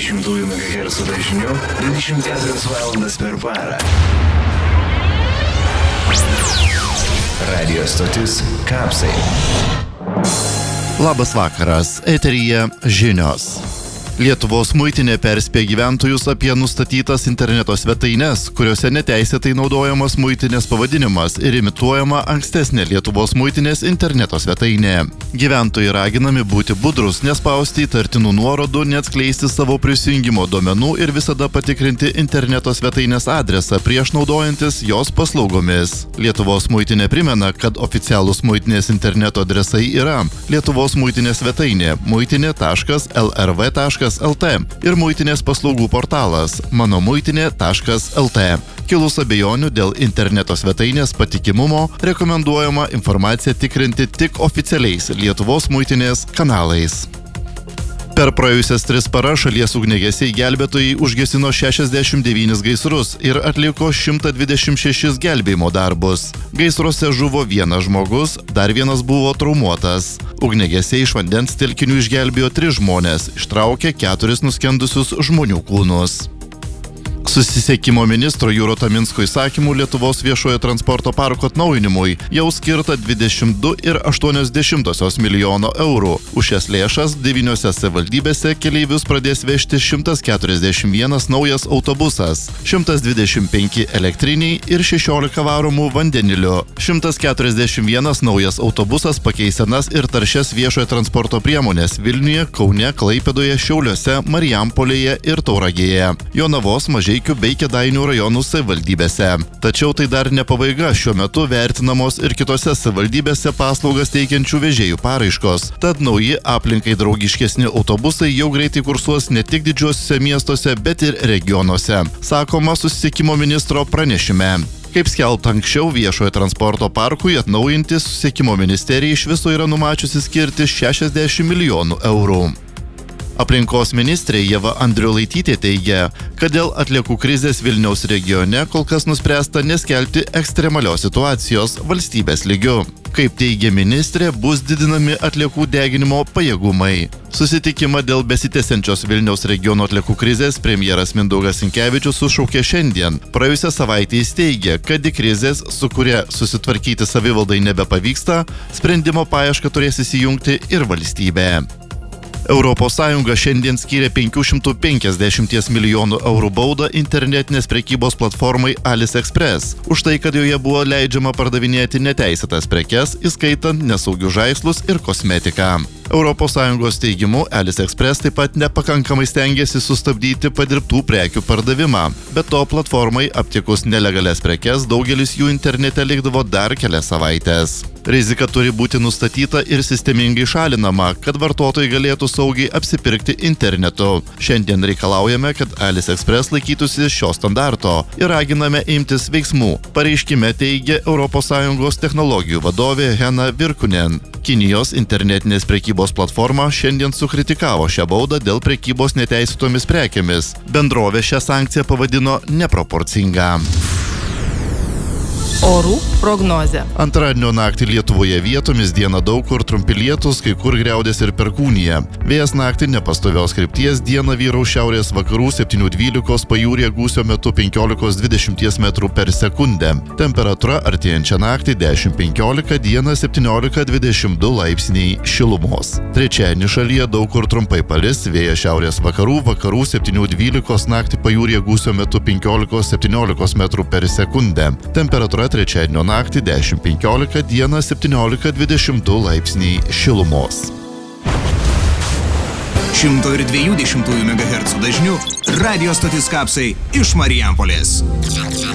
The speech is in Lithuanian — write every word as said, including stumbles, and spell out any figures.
dvidešimtųjų megahercų dažniu dvidešimt keturias valandas per parą. Radio stotis Kapsai. Labas vakaras, eteryje žinios. Lietuvos muitinė perspėja gyventojus apie nustatytas interneto svetaines, kuriuose neteisėtai naudojamas muitinės pavadinimas ir imituojama ankstesnė Lietuvos muitinės interneto svetainė. Gyventojai raginami būti budrus, nespausti įtartinų nuorodų, neatskleisti savo prisijungimo duomenų ir visada patikrinti interneto svetainės adresą prieš naudojantis jos paslaugomis. Lietuvos muitinė primena, kad oficialūs muitinės interneto adresai yra Lietuvos muitinės svetainė muitinė taškas el er vė taškas el tė ir muitinės paslaugų portalas mano muitinė taškas el tė. Kilus abejonių dėl interneto svetainės patikimumo, rekomenduojama informaciją tikrinti tik oficialiais Lietuvos muitinės kanalais. Per praėjusias tris paras šalies ugniagesiai gelbėtojai užgesino šešiasdešimt devynis gaisrus ir atliko šimtą dvidešimt šešis gelbėjimo darbus. Gaisruose žuvo vienas žmogus, dar vienas buvo traumuotas. Ugniagesiai iš vandens telkinių išgelbėjo tris žmones, ištraukė keturis nuskendusius žmonių kūnus. Susisiekimo ministro Jūro Taminsko įsakymų Lietuvos viešojo transporto parko atnaujinimui jau skirta dvidešimt du ir aštuonios dešimtosios milijono eurų. Už šias lėšas devyniose savivaldybėse keleivius pradės vežti šimtas keturiasdešimt vienas naujas autobusas, šimtas dvidešimt penki elektriniai ir šešiolika varomų vandeniliu. šimtas keturiasdešimt vienas naujas autobusas pakeis senas ir taršias viešojo transporto priemonės Vilniuje, Kaune, Klaipėdoje, Šiauliuose, Marijampolėje ir Tauragėje, Jonavos, Mažeikių bei Kėdainių rajonų savivaldybėse. Tačiau tai dar ne pabaiga, šiuo metu vertinamos ir kitose savivaldybėse paslaugas teikiančių vežėjų paraiškos. Tad nauji aplinkai draugiškesni autobusai jau greitai kursuos ne tik didžiuosiuose miestuose, bet ir regionuose, sakoma susisiekimo ministro pranešime. Kaip skelbta anksčiau, viešojo transporto parkui atnaujinti susisiekimo ministerija iš viso yra numačiusi skirti šešiasdešimt milijonų eurų. Aplinkos ministrė Ieva Andriulaitytė teigia, kad dėl atliekų krizės Vilniaus regione kol kas nuspręsta neskelbti ekstremalios situacijos valstybės lygiu. Kaip teigia ministrė, bus didinami atliekų deginimo pajėgumai. Susitikimą dėl besitęsiančios Vilniaus regiono atliekų krizės premjeras Mindaugas Sinkevičius sušaukė šiandien. Praėjusią savaitę jis teigia, kad į krizės, su kuria susitvarkyti savivaldai nebepavyksta, sprendimo paiešką turės įsijungti ir valstybė. Europos Sąjunga šiandien skyrė penkių šimtų penkiasdešimt milijonų eurų baudą internetinės prekybos platformai AliExpress už tai, kad joje buvo leidžiama pardavinėti neteisėtas prekes, įskaitant nesaugius žaislus ir kosmetiką. Europos Sąjungos teigimu, AliExpress taip pat nepakankamai stengiasi sustabdyti padirbtų prekių pardavimą. Be to, platformai aptikus nelegalias prekes, daugelis jų internete likdavo dar kelias savaitės. Rizika turi būti nustatyta ir sistemingai šalinama, kad vartotojai galėtų saugiai apsipirkti internetu. Šiandien reikalaujame, kad AliExpress laikytųsi šio standarto ir raginame imtis veiksmų, pareiškime teigia Europos Sąjungos technologijų vadovė Hena Virkunen. Kinijos internetinės prekybos platforma šiandien sukritikavo šią baudą dėl prekybos neteisėtomis prekėmis. Bendrovė šią sankciją pavadino neproporcinga. Orų prognozė. Antradienio naktį Lietuvoje vietomis dieną daug kur trumpi lietūs, kai kur griaudės ir perkūnija. Vėjas naktį nepastovios krypties, dieną vyraus šiaurės vakarų septynių dvylikos, pajūryje gūsio metu penkiolikos dvidešimt metrų per sekundę. Temperatūra artėjančią naktį dešimt penkiolika, dieną septyniolika dvidešimt du laipsniai šilumos. Trečiadienį šalyje daug kur trumpai palis, vėjas šiaurės vakarų, vakarų septynių dvylikos, naktį pajūryje gūsio metu penkiolikos septyniolikos metrų per sekundę. Temperatūra trečiadienio naktį dešimt penkiolika, dieną septyniolika dvidešimt du laipsniai šilumos. šimto dviejų dešimtųjų megahercų dažniu radio stotis Kapsai iš Marijampolės.